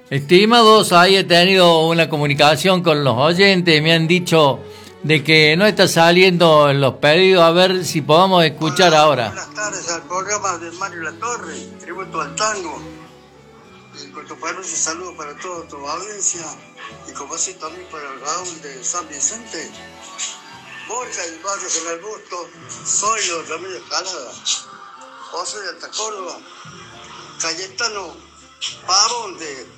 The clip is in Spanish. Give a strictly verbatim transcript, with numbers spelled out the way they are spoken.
Estimados, ahí he tenido una comunicación con los oyentes, me han dicho de que no está saliendo en los pedidos, a ver si podamos escuchar Hola, ahora. buenas tardes al programa de Mario Latorre, tributo al tango. Y con tu permiso, saludo para toda tu audiencia y como así también para el Raúl de San Vicente. Borja del barrio del Arbusto, soy los Ramírez Calada, José de Alta Córdoba, Cayetano Pavón de